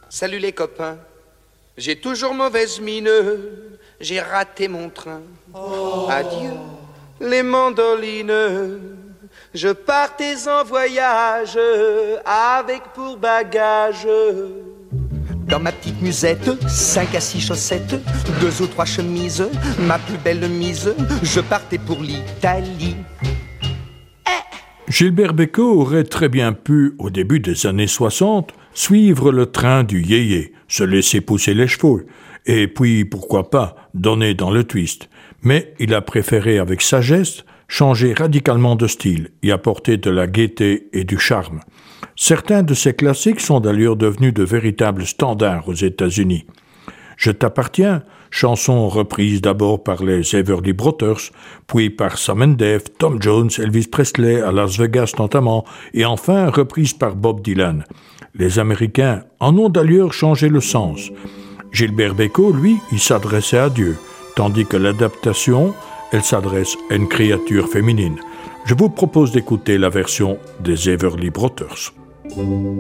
Salut les copains, j'ai toujours mauvaise mine, j'ai raté mon train. Adieu les mandolines, je partais en voyage avec pour bagage. Dans ma petite musette, 5 à 6 chaussettes, 2 ou 3 chemises, ma plus belle mise, je partais pour l'Italie. Gilbert Bécaud aurait très bien pu, au début des années 60, suivre le train du yéyé, se laisser pousser les cheveux, et puis, pourquoi pas, donner dans le twist. Mais il a préféré, avec sagesse, changer radicalement de style, y apporter de la gaieté et du charme. Certains de ces classiques sont d'ailleurs devenus de véritables standards aux États-Unis. Je t'appartiens, chanson reprise d'abord par les Everly Brothers, puis par Sam & Dave, Tom Jones, Elvis Presley à Las Vegas notamment, et enfin reprise par Bob Dylan. Les Américains en ont d'ailleurs changé le sens. Gilbert Bécaud, lui, il s'adressait à Dieu, tandis que l'adaptation, elle s'adresse à une créature féminine. Je vous propose d'écouter la version des Everly Brothers.